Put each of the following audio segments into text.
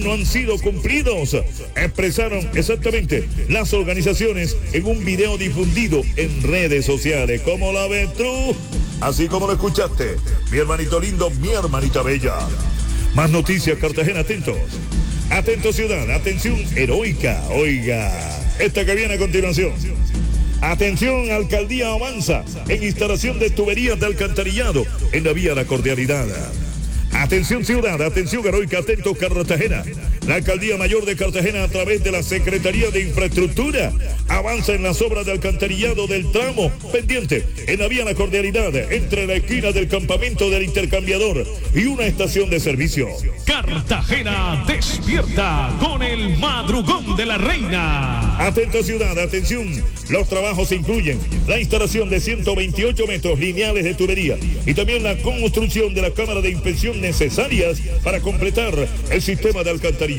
aún no han sido cumplidos, expresaron exactamente las organizaciones en un video difundido en redes sociales. ¿Cómo la ves tú? Así como lo escuchaste, mi hermanito lindo, mi hermanita bella. Más noticias, Cartagena, atentos. Atento ciudad, atención heroica. Oiga, esta que viene a continuación. Atención, alcaldía avanza en instalación de tuberías de alcantarillado en la vía La Cordialidad. Atención ciudad, atención heroica, atento Cartagena. La Alcaldía Mayor de Cartagena, a través de la Secretaría de Infraestructura, avanza en las obras de alcantarillado del tramo pendiente en la vía La Cordialidad, entre la esquina del campamento del intercambiador y una estación de servicio. Cartagena despierta con el madrugón de la reina. Atento ciudad, atención. Los trabajos incluyen la instalación de 128 metros lineales de tubería y también la construcción de la cámara de inspección necesarias para completar el sistema de alcantarillado.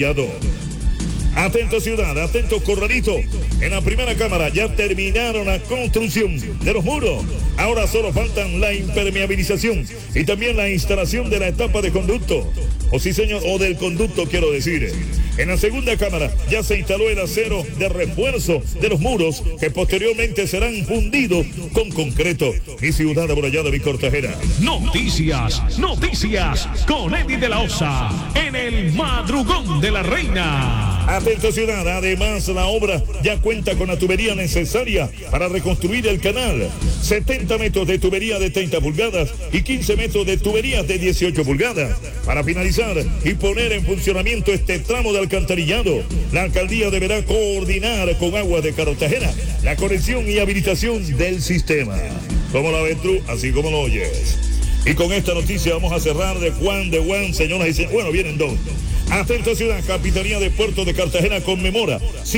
Atento ciudad, atento Corralito. En la primera cámara ya terminaron la construcción de los muros. Ahora solo faltan la impermeabilización y también la instalación de la etapa de conducto. O sí señor, o del conducto quiero decir. En la segunda cámara ya se instaló el acero de refuerzo de los muros que posteriormente serán fundidos con concreto. Mi ciudad amurallada, mi Cartagena. Noticias con Eddie de la Osa en el madrugón de la reina. Atento ciudad, además la obra ya cuenta con la tubería necesaria para reconstruir el canal. 70 metros de tubería de 30 pulgadas y 15 metros de tuberías de 18 pulgadas. Para finalizar y poner en funcionamiento este tramo de alcantarillado, la alcaldía deberá coordinar con Aguas de Cartagena la conexión y habilitación del sistema. ¿Cómo la ves tú? Así como lo oyes. Y con esta noticia vamos a cerrar de Juan, señoras y señores. Bueno, vienen dos. Atento ciudad, Capitanía de Puerto de Cartagena conmemora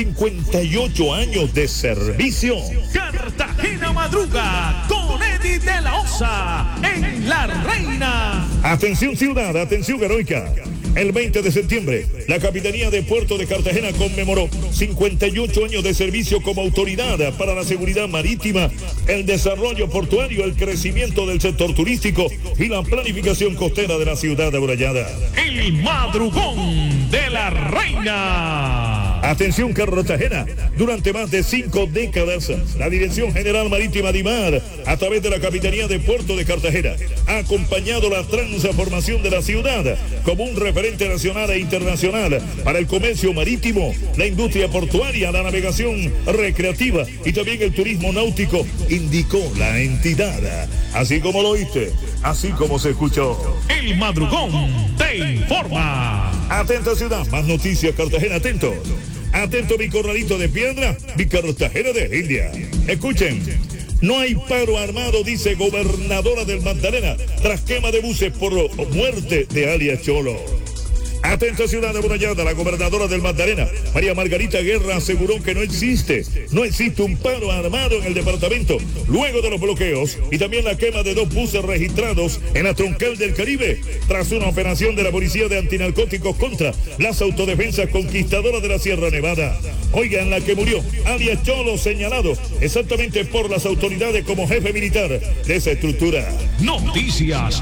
58 años de servicio. Cartagena madruga con Eddie de la Osa en La Reina. Atención ciudad, atención heroica. El 20 de septiembre, la Capitanía de Puerto de Cartagena conmemoró 58 años de servicio como autoridad para la seguridad marítima, el desarrollo portuario, el crecimiento del sector turístico y la planificación costera de la ciudad amurallada. El madrugón de la reina. Atención Cartagena, durante más de 5 décadas, la Dirección General Marítima DIMAR, a través de la Capitanía de Puerto de Cartagena, ha acompañado la transformación de la ciudad como un referente nacional e internacional para el comercio marítimo, la industria portuaria, la navegación recreativa y también el turismo náutico, indicó la entidad. Así como lo oíste, así como se escuchó. El madrugón te informa. Atenta ciudad, más noticias Cartagena, atentos. Atento mi corralito de piedra, mi Cartagena de India. Escuchen, no hay paro armado, dice gobernadora del Magdalena, tras quema de buses por muerte de alias Cholo. Atenta ciudad amurallada, la gobernadora del Magdalena, María Margarita Guerra, aseguró que no existe un paro armado en el departamento, luego de los bloqueos y también la quema de 2 buses registrados en la troncal del Caribe, tras una operación de la Policía de Antinarcóticos contra las autodefensas conquistadoras de la Sierra Nevada. Oiga, en la que murió alias Cholo, señalado exactamente por las autoridades como jefe militar de esa estructura. Noticias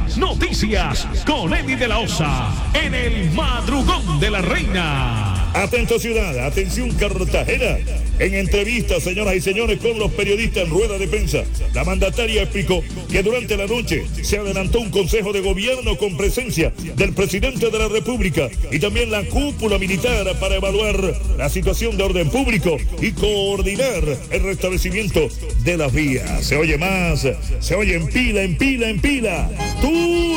con Eddie de la Osa en el madrugón de la reina. Atento ciudad, atención Cartagena. En entrevista, señoras y señores, con los periodistas en rueda de prensa, la mandataria explicó que durante la noche se adelantó un consejo de gobierno con presencia del presidente de la República y también la cúpula militar para evaluar la situación de orden público y coordinar el restablecimiento de las vías. Se oye más, se oye en pila. Tú